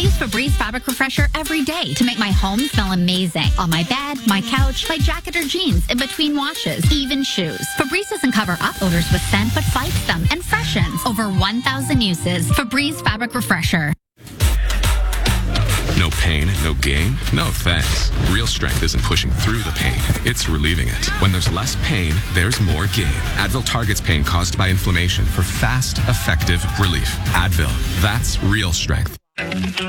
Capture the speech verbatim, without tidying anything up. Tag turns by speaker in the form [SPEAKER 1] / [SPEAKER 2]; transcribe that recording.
[SPEAKER 1] use Febreze Fabric Refresher every day to make my home smell amazing. On my bed, my couch, my jacket or jeans, in between washes, even shoes. Febreze doesn't cover up odors with scent, but fights them and freshens. Over one thousand uses. Febreze Fabric Refresher.
[SPEAKER 2] No pain, no gain? No thanks. Real strength isn't pushing through the pain. It's relieving it. When there's less pain, there's more gain. Advil targets pain caused by inflammation for fast, effective relief. Advil. That's real strength.